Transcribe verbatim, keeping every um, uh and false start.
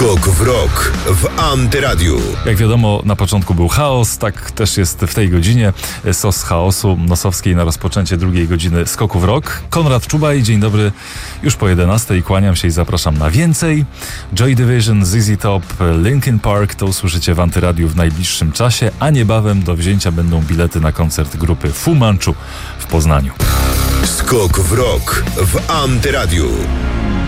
Skok w rok w Antyradiu. Jak wiadomo, na początku był chaos, tak też jest w tej godzinie. Sos chaosu Nosowskiej na rozpoczęcie drugiej godziny Skoku w rok. Konrad Czubaj, dzień dobry, już po jedenastej. Kłaniam się i zapraszam na więcej. Joy Division, Z Z Top, Linkin Park to usłyszycie w Antyradiu w najbliższym czasie, a niebawem do wzięcia będą bilety na koncert grupy Fu Manchu w Poznaniu. Skok w rok w Antyradiu.